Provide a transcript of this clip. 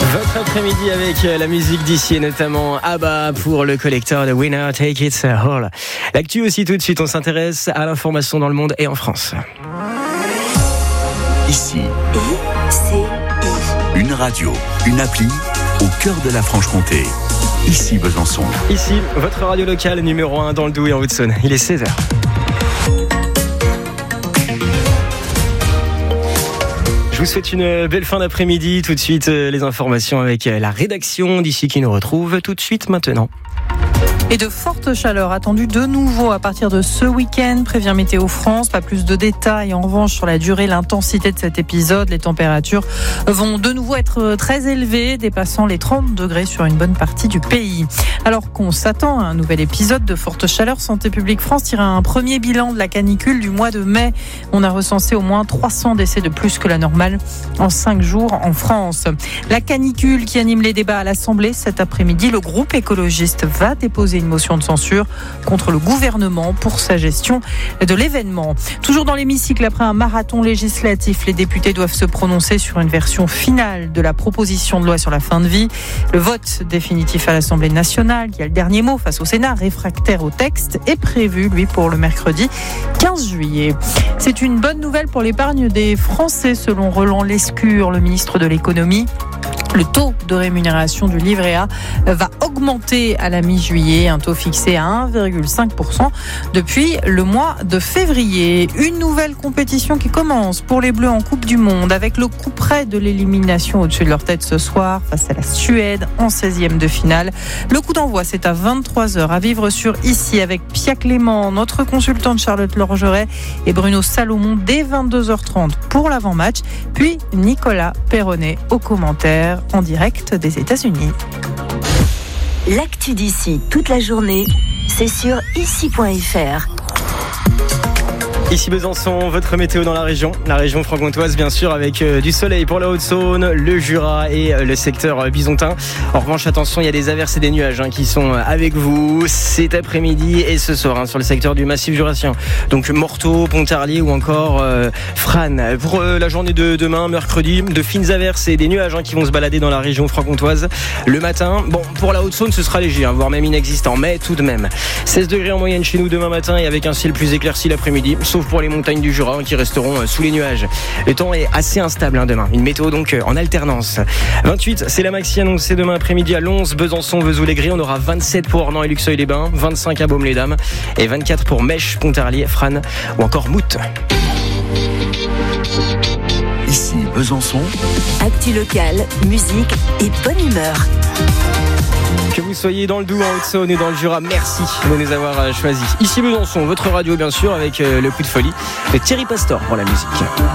Votre après-midi avec la musique d'ici et notamment ABBA pour le collecteur de Winner Take It All. L'actu aussi tout de suite, on s'intéresse à l'information dans le monde et en France. Ici, une radio, une appli au cœur de la Franche-Comté. Ici Besançon. Ici, votre radio locale numéro 1 dans le Doubs et en Haute-Saône. Il est 16h. Je vous souhaite une belle fin d'après-midi. Tout de suite, les informations avec la rédaction d'ici qui nous retrouve tout de suite maintenant. Et de fortes chaleurs attendues de nouveau à partir de ce week-end, prévient Météo France. Pas plus de détails en revanche sur la durée, l'intensité de cet épisode. Les températures vont de nouveau être très élevées, dépassant les 30 degrés sur une bonne partie du pays. Alors qu'on s'attend à un nouvel épisode de forte chaleur, Santé publique France tire un premier bilan de la canicule du mois de mai. On a recensé au moins 300 décès de plus que la normale en 5 jours en France. La canicule qui anime les débats à l'Assemblée cet après-midi, le groupe écologiste va déposer une motion de censure contre le gouvernement pour sa gestion de l'événement. Toujours dans l'hémicycle, après un marathon législatif, les députés doivent se prononcer sur une version finale de la proposition de loi sur la fin de vie. Le vote définitif à l'Assemblée nationale, qui a le dernier mot face au Sénat, réfractaire au texte, est prévu, lui, pour le mercredi 15 juillet. C'est une bonne nouvelle pour l'épargne des Français, selon Roland Lescure, le ministre de l'économie. Le taux de rémunération du livret A va augmenter à la mi-juillet, un taux fixé à 1,5% depuis le mois de février. Une nouvelle compétition qui commence pour les Bleus en Coupe du Monde, avec le coup près de l'élimination au-dessus de leur tête ce soir face à la Suède en 16e de finale. Le coup d'envoi, c'est à 23h, à vivre sur Ici avec Pia Clément, notre consultante Charlotte Lorgeret et Bruno Salomon dès 22h30 pour l'avant-match, puis Nicolas Perronnet aux commentaires en direct des États-Unis. L'actu d'ici toute la journée, c'est sur ici.fr. Ici Besançon, votre météo dans la région franc-comtoise bien sûr, avec du soleil pour la Haute-Saône, le Jura et le secteur bisontin. En revanche, attention, il y a des averses et des nuages qui sont avec vous cet après-midi et ce soir sur le secteur du Massif jurassien. Donc Morteau, Pontarlier ou encore Frasnes. Pour la journée de demain, mercredi, de fines averses et des nuages qui vont se balader dans la région franc-comtoise. Le matin, bon, pour la Haute-Saône, ce sera léger, voire même inexistant, mais tout de même. 16 degrés en moyenne chez nous demain matin et avec un ciel plus éclairci l'après-midi, sauf pour les montagnes du Jura qui resteront sous les nuages. Le temps est assez instable demain. Une météo donc en alternance. 28, c'est la maxi annoncée demain après-midi à Lons, Besançon, Vesoul-les-Gris. On aura 27 pour Ornans et Luxeuil-les-Bains, 25 à Baume-les-Dames et 24 pour Mèche, Pontarlier, Frasnes ou encore Mout. Ici Besançon. Actu locale, musique et bonne humeur. Que vous soyez dans le Doubs, en Haute-Saône ou dans le Jura, merci de nous avoir choisis. Ici Besançon, votre radio bien sûr, avec le coup de folie de Thierry Pastor pour la musique.